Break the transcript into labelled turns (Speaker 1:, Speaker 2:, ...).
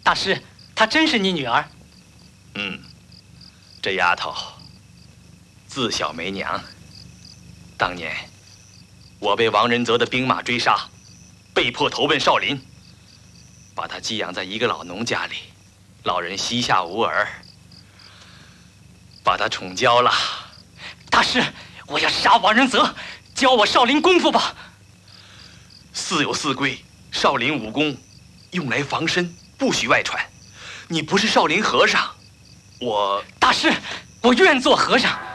Speaker 1: 大师，她真是你女儿？
Speaker 2: 这丫头自小没娘。当年我被王仁泽的兵马追杀，被迫投奔少林，把她寄养在一个老农家里，老人膝下无儿，把她宠娇了。
Speaker 1: 大师，我要杀王仁泽，教我少林功夫吧。
Speaker 2: 寺有寺规，少林武功用来防身，不许外传。你不是少林和尚，我……
Speaker 1: 大师，我愿做和尚。